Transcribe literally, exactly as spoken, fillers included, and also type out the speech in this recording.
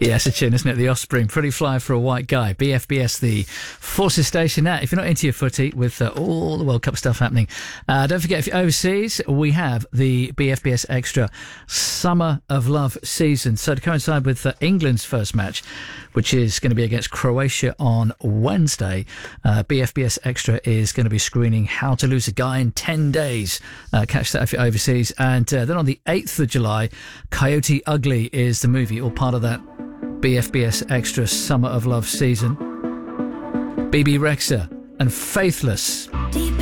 Yes, a tune, isn't it? The Offspring, Pretty Fly for a White Guy. B F B S, the Forces Station. Now, if you're not into your footy with uh, all the World Cup stuff happening, uh, don't forget, if you're overseas, we have the B F B S Extra Summer of Love season. So to coincide with uh, England's first match, which is going to be against Croatia on Wednesday, uh, B F B S Extra is going to be screening How to Lose a Guy in ten days. Uh, catch that if you're overseas. And uh, then on the eighth of July, Coyote Ugly is the movie, all part of that B F B S Extra Summer of Love season. B B Rexha and Faithless. Deep